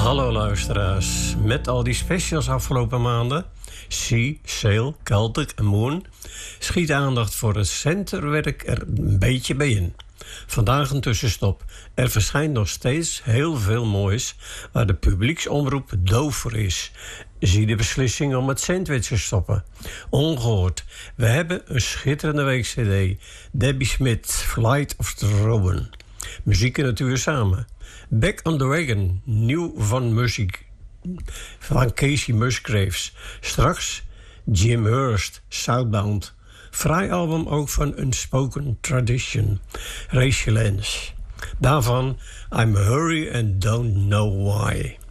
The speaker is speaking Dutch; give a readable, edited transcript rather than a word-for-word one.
Hallo luisteraars. Met al die specials afgelopen maanden, Sea, Sail, Celtic en Moon, schiet aandacht voor het centerwerk er een beetje bij in. Vandaag een tussenstop. Er verschijnt nog steeds heel veel moois waar de publieksomroep doof voor is. Zie de beslissing om het sandwich te stoppen. Ongehoord. We hebben een schitterende week-cd. Debbie Smith, Flight of the Robin. Muziek en natuur samen. Back on the Wagon, nieuw van muziek van Casey Musgraves. Straks Jim Hurst, Southbound. Fraai album ook van Unspoken Tradition. Rachel Lance. Daarvan I'm a Hurry and Don't Know Why.